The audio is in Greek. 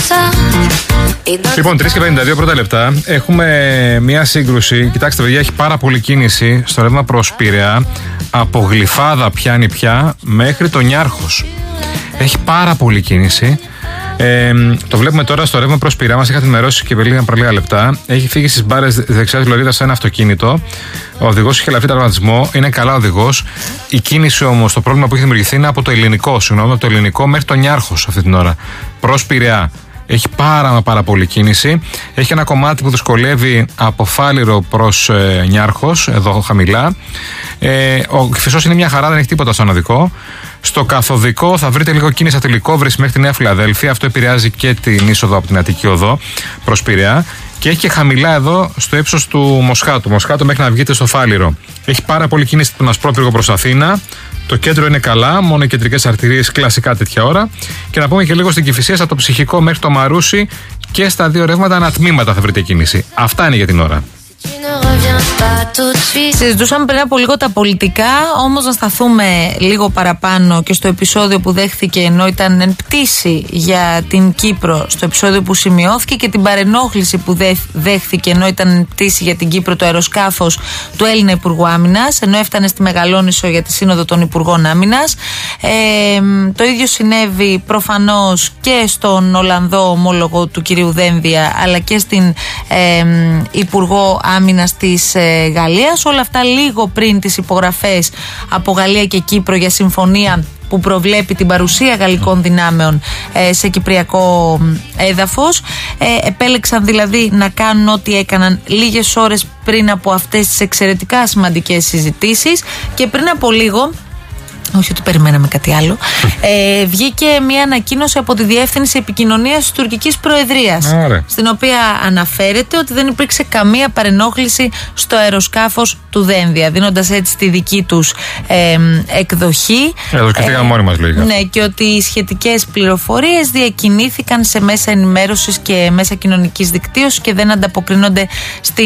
Λοιπόν, 3:52 πρώτα λεπτά. Έχουμε μια σύγκρουση. Κοιτάξτε, παιδιά, έχει πάρα πολύ κίνηση στο ρεύμα προς Πειραιά. Από Γλυφάδα πιάνει πια μέχρι τον Νιάρχος. Έχει πάρα πολύ κίνηση. Το βλέπουμε τώρα στο ρεύμα προς Πειραιά. Μας είχατε ενημερώσει και πριν από λίγα λεπτά. Έχει φύγει στις μπάρες δεξιά της Λωρίδας σε ένα αυτοκίνητο. Ο οδηγός είχε ελαφρύ τραυματισμό. Είναι καλά οδηγός. Η κίνηση όμως, το πρόβλημα που έχει δημιουργηθεί είναι από το ελληνικό μέχρι τον Νιάρχος αυτή την ώρα. Προς Πειραιά. Έχει πάρα πολύ κίνηση. Έχει ένα κομμάτι που δυσκολεύει από Φάληρο προς Νιάρχος, εδώ χαμηλά. Ο Κηφισός είναι μια χαρά, δεν έχει τίποτα στον οδικό. Στο καθοδικό θα βρείτε λίγο κίνηση από τη Λυκόβρηση μέχρι τη Νέα Φιλαδέλφια. Αυτό επηρεάζει και την είσοδο από την Αττική Οδό προς Πειραιά. Και έχει και χαμηλά εδώ στο ύψος του Μοσχάτου. Μοσχάτου μέχρι να βγείτε στο Φάληρο. Έχει πάρα πολύ κίνηση τον Ασπρόπυργο προς Αθήνα. Το κέντρο είναι καλά, μόνο οι κεντρικές αρτηρίες κλασικά τέτοια ώρα. Και να πούμε και λίγο στην Κηφισία, από το Ψυχικό μέχρι το Μαρούσι και στα δύο ρεύματα ανατμήματα θα βρείτε κίνηση. Αυτά είναι για την ώρα. Συζητούσαμε πριν από λίγο τα πολιτικά, όμως να σταθούμε λίγο παραπάνω και στο επεισόδιο που δέχθηκε ενώ ήταν εν πτήση για την Κύπρο, στο επεισόδιο που σημειώθηκε, και την παρενόχληση που δέχθηκε ενώ ήταν εν πτήση για την Κύπρο το αεροσκάφος του Έλληνα Υπουργού Άμυνας, ενώ έφτανε στη Μεγαλόνισσο για τη Σύνοδο των Υπουργών Άμυνας. Το ίδιο συνέβη προφανώς και στον Ολλανδό ομόλογο του κυρίου Δένδια, αλλά και στην Υπουργό Άμυνας της Γαλλίας. Όλα αυτά λίγο πριν τις υπογραφές από Γαλλία και Κύπρο για συμφωνία που προβλέπει την παρουσία γαλλικών δυνάμεων σε κυπριακό έδαφος. Επέλεξαν δηλαδή να κάνουν ό,τι έκαναν λίγες ώρες πριν από αυτές τις εξαιρετικά σημαντικές συζητήσεις, και πριν από λίγο, όχι ότι περιμέναμε κάτι άλλο, βγήκε μια ανακοίνωση από τη Διεύθυνση Επικοινωνίας της Τουρκικής Προεδρίας, στην οποία αναφέρεται ότι δεν υπήρξε καμία παρενόχληση στο αεροσκάφος του Δένδια, δίνοντας έτσι τη δική τους εκδοχή. Εδώ σκεφτήκαμε μόνοι μας λογικά. Ναι, και ότι οι σχετικές πληροφορίες διακινήθηκαν σε μέσα ενημέρωσης και μέσα κοινωνικής δικτύωσης και δεν ανταποκρίνονται στην